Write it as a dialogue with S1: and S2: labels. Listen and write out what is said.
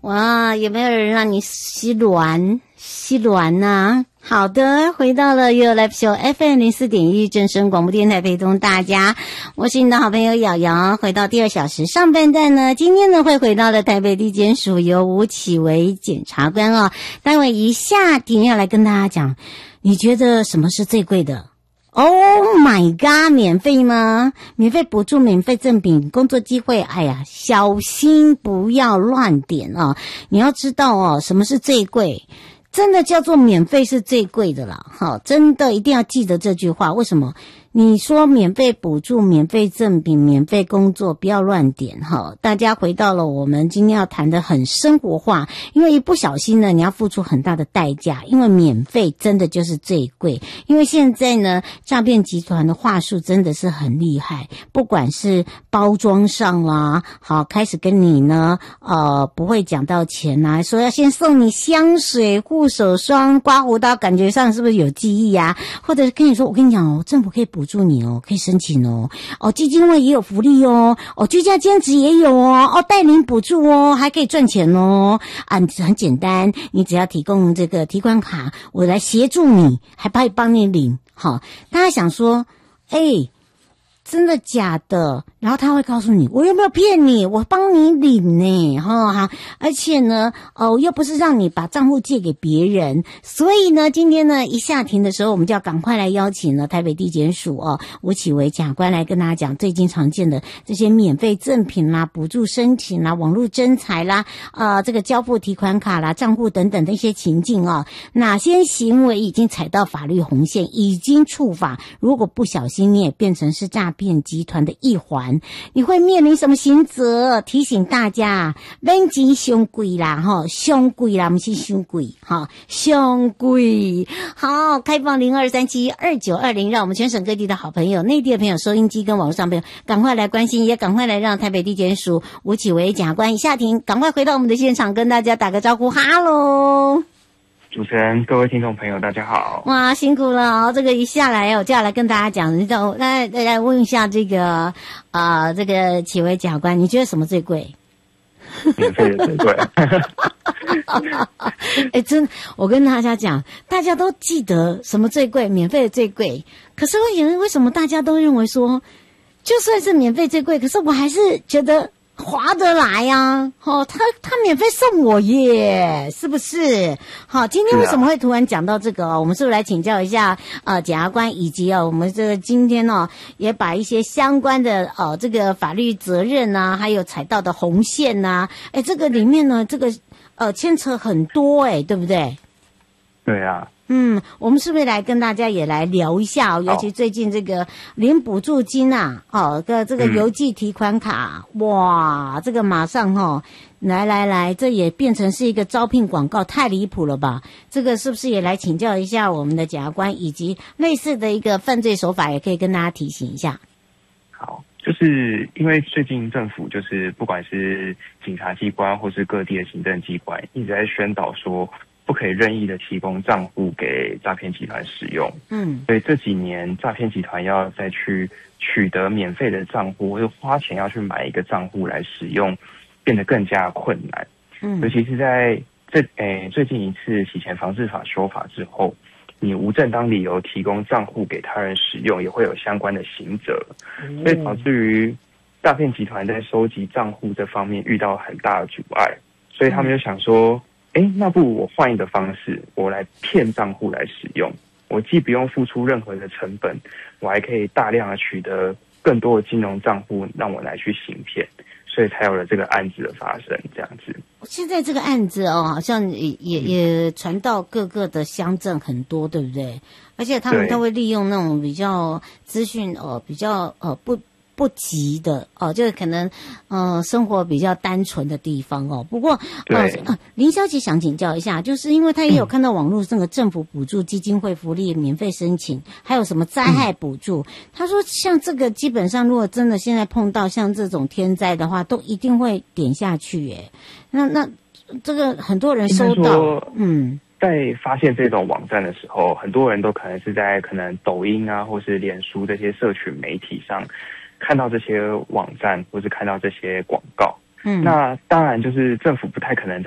S1: 哇，有没有人让你吸卵啊？好的，回到了 You Live Show FM 04.1正声广播电台，陪同大家，我是你的好朋友瑶瑶。回到第2小时上半段呢，今天呢会回到了台北地检署由吴启维检察官哦，待会一下题要来跟大家讲，你觉得什么是最贵的？Oh my god， 免费吗？免费补助、免费赠品、工作机会，哎呀，小心不要乱点哦。你要知道哦，什么是最贵？真的叫做免费是最贵的啦，好，真的一定要记得这句话。为什么？你说免费补助、免费赠品、免费工作，不要乱点哈。大家回到了我们今天要谈的很生活化，因为一不小心呢，你要付出很大的代价。因为免费真的就是最贵，因为现在呢，诈骗集团的话术真的是很厉害，不管是包装上啦，好，开始跟你呢，不会讲到钱啊，说要先送你香水、护手霜、刮胡刀，感觉上是不是有记忆啊？或者是跟你说，我跟你讲哦，政府可以补助你哦，可以申请哦，基金会也有福利哦，居家兼职也有哦，带领补助哦，还可以赚钱哦，很简单，你只要提供这个提款卡，我来协助你，还帮你领，好，大家想说，真的假的？然后他会告诉你，我又没有骗你，我帮你领呢，哈，而且呢，又不是让你把账户借给别人，所以呢，今天呢一下庭的时候，我们就要赶快来邀请了台北地检署吴启维检察官来跟大家讲最近常见的这些免费赠品啦、补助申请啦、网络征才啦、这个交付提款卡啦、账户等等的一些情境哪些行为已经踩到法律红线，已经触法，如果不小心你也变成是诈骗集团的一环，你会面临什么刑责？提醒大家，免钱伤贵啦，伤贵啦，不是伤贵，伤贵。好，开放02372920，让我们全省各地的好朋友、内地的朋友、收音机跟网络上朋友，赶快来关心，也赶快来让台北地检署吴启维检察官一下庭，赶快回到我们的现场，跟大家打个招呼，哈喽。
S2: 主持人，各位听众朋友，大家好！
S1: 哇，辛苦了这个一下来就要来跟大家讲，来问一下这个这个启维检察官，你觉得什么最贵？
S2: 免费的最贵。
S1: 真，我跟大家讲，大家都记得什么最贵？免费的最贵。可是为什么大家都认为说，就算是免费最贵，可是我还是觉得划得来呀，他免费送我耶，是不是？好，今天为什么会突然讲到这个我们是不是来请教一下检察官，以及我们这个今天也把一些相关的这个法律责任啊，还有踩到的红线啊，这个里面呢，这个牵扯很多对不对？
S2: 对啊。
S1: 我们是不是来跟大家也来聊一下尤其最近这个领补助金啊，这个邮寄提款卡，哇，这个马上来，这也变成是一个招聘广告，太离谱了吧？这个是不是也来请教一下我们的检察官，以及类似的一个犯罪手法，也可以跟大家提醒一下？
S2: 好，就是因为最近政府就是不管是警察机关或是各地的行政机关，一直在宣导说，不可以任意的提供账户给诈骗集团使用。所以这几年诈骗集团要再去取得免费的账户，或者花钱要去买一个账户来使用，变得更加困难。尤其是在最近一次洗钱防治法修法之后，你无正当理由提供账户给他人使用，也会有相关的刑责。所以导致于诈骗集团在收集账户这方面遇到很大的阻碍，所以他们就想说，那不我换一个方式，我来骗账户来使用，我既不用付出任何的成本，我还可以大量的取得更多的金融账户让我来去行骗，所以才有了这个案子的发生，这样子。
S1: 现在这个案子好像也传到各个的乡镇很多，对不对？而且他们都会利用那种比较资讯比较不急的就是可能生活比较单纯的地方不过林小姐想请教一下，就是因为她也有看到网络那个政府补助基金会福利免费申请，还有什么灾害补助，她说像这个基本上如果真的现在碰到像这种天灾的话，都一定会点下去耶。那这个很多人收到
S2: 在发现这种网站的时候，很多人都可能是在可能抖音啊或是脸书这些社群媒体上看到这些网站或是看到这些广告，那当然就是政府不太可能